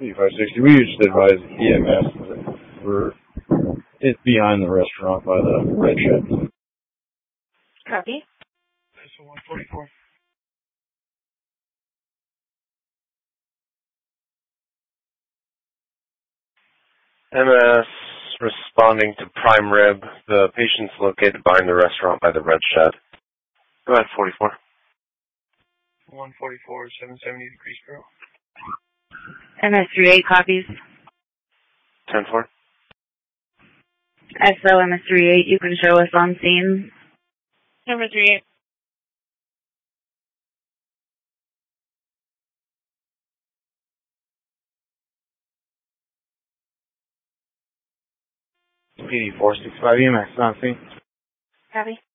560. We usually advise EMS. It's behind the restaurant by the red shed. Copy. So 144. MS responding to prime rib. The patient's located behind the restaurant by the red shed. Go ahead, 44. 144, 770 degrees Greensboro. MS38 copies. 10-4. SO MS38, you can show us on scene. Number 38. PD 465 EMS on scene. Copy.